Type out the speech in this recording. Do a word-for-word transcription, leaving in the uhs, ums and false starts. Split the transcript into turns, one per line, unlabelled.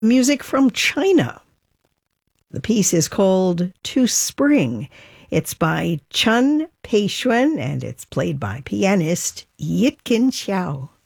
music from China. The piece is called To Spring. It's by Chun Pei Xuan, and it's played by pianist Yitkin Xiao.